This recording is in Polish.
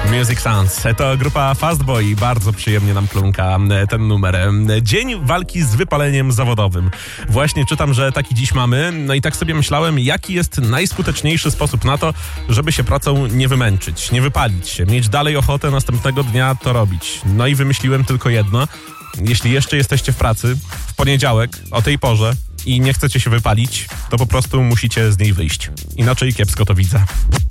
Music Sounds. To grupa Fastboy i bardzo przyjemnie nam plunka ten numer. Dzień walki z wypaleniem zawodowym. Właśnie czytam, że taki dziś mamy. No i tak sobie myślałem, jaki jest najskuteczniejszy sposób na to, żeby się pracą nie wymęczyć, nie wypalić się, mieć dalej ochotę następnego dnia to robić. No i wymyśliłem tylko jedno. Jeśli jeszcze jesteście w pracy w poniedziałek o tej porze i nie chcecie się wypalić, to po prostu musicie z niej wyjść. Inaczej kiepsko to widzę.